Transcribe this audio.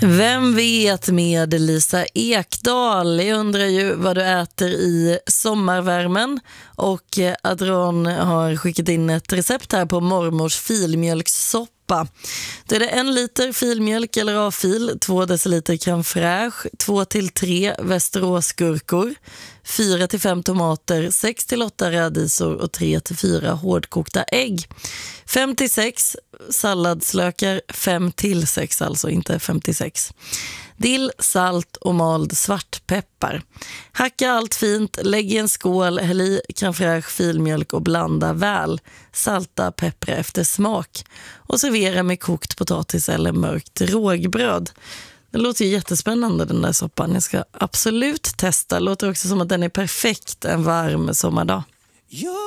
Vem vet med Lisa Ekdahl? Jag undrar ju vad du äter i sommarvärmen, och Adron har skickat in ett recept här på mormors filmjölkssoppa. Då är det 1 liter filmjölk eller A-fil, 2 deciliter crème fraîche, 2-3 västeråsgurkor, 4-5 tomater, 6-8 rädisor och 3-4 hårdkokta ägg. 5-6 salladslökar, 5-6 alltså, inte 56. Dill, salt och mald svartpeppar. Hacka allt fint, lägg i en skål, häll i crème fraîche, filmjölk och blanda väl. Salta, peppra efter smak. Och servera med kokt potatis eller mörkt rågbröd. Det låter ju jättespännande, den där soppan. Jag ska absolut testa. Det låter också som att den är perfekt en varm sommardag.